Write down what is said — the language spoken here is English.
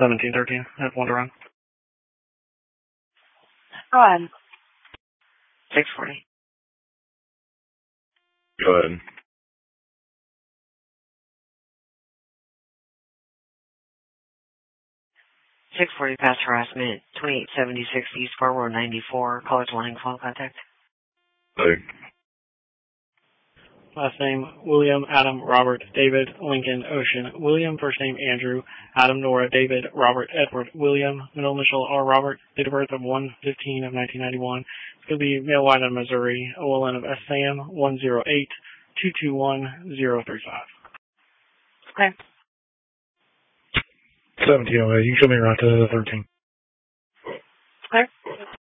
1713. I have one to run. Go ahead. 640. Go ahead. .640 past harassment, 2876 East Fargo 94, college line phone contact. Hey. Last name, William, Adam, Robert, David, Lincoln, Ocean. William, first name, Andrew. Adam, Nora, David, Robert, Edward, William. Middle initial, R. Robert. Date of birth of 1/15 of 1991. It's going to be male, white, in Missouri. OLN of SAM 108-221-035. Okay. 1708. You can show me around to 13. Okay.